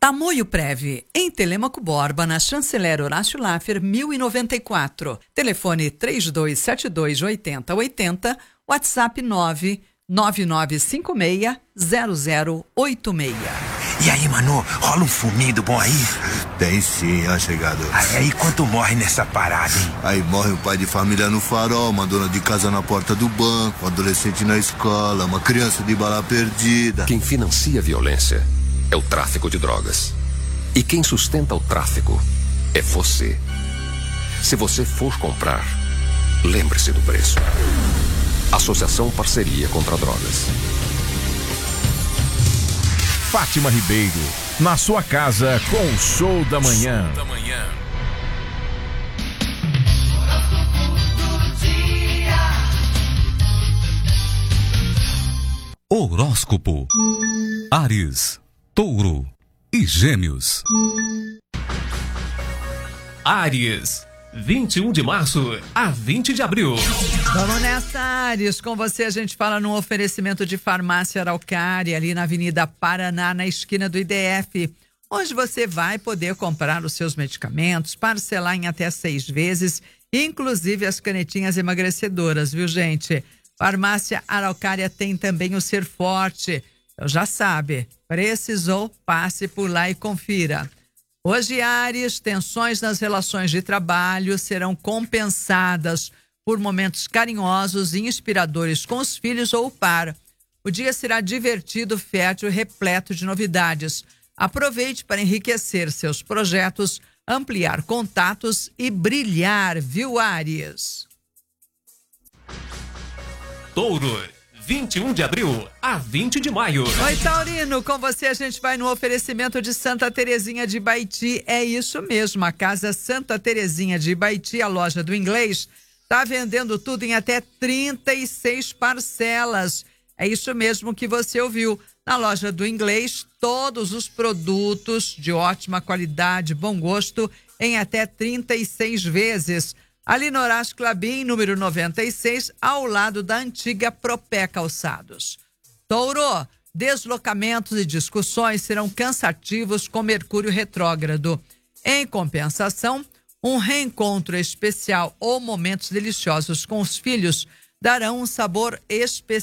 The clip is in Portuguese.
Tamoio Prev, em Telêmaco Borba, na Chanceler Horácio Laffer, 1094. Telefone 3272-8080, WhatsApp 99956-0086. E aí, Manu, rola um fumido bom aí? Tem sim, ó, chegado. Aí quanto morre nessa parada, hein? Aí morre um pai de família no farol, uma dona de casa na porta do banco, um adolescente na escola, uma criança de bala perdida. Quem financia a violência é o tráfico de drogas. E quem sustenta o tráfico é você. Se você for comprar, lembre-se do preço. Associação Parceria contra Drogas. Fátima Ribeiro, na sua casa com o Show da Manhã. Horóscopo. Áries, Touro e Gêmeos. Áries, 21 de março a 20 de abril. Vamos nessa, Áries. Com você a gente fala num oferecimento de Farmácia Araucária, ali na Avenida Paraná, na esquina do IDF. Hoje você vai poder comprar os seus medicamentos, parcelar em até 6 vezes, inclusive as canetinhas emagrecedoras, viu, gente? Farmácia Araucária tem também o Ser Forte. Então já sabe, precisou, passe por lá e confira. Hoje, Áries, tensões nas relações de trabalho serão compensadas por momentos carinhosos e inspiradores com os filhos ou o par. O dia será divertido, fértil e repleto de novidades. Aproveite para enriquecer seus projetos, ampliar contatos e brilhar, viu, Áries? Touro, 21 de abril a 20 de maio. Oi, Taurino, com você a gente vai no oferecimento de Santa Terezinha de Ibaiti. É isso mesmo, a Casa Santa Terezinha de Ibaiti, a loja do inglês, está vendendo tudo em até 36 parcelas. É isso mesmo que você ouviu. Na loja do inglês, todos os produtos de ótima qualidade, bom gosto, em até 36 vezes. Ali no Horácio Clabin, número 96, ao lado da antiga Propé Calçados. Touro, deslocamentos e discussões serão cansativos com Mercúrio retrógrado. Em compensação, um reencontro especial ou momentos deliciosos com os filhos darão um sabor especial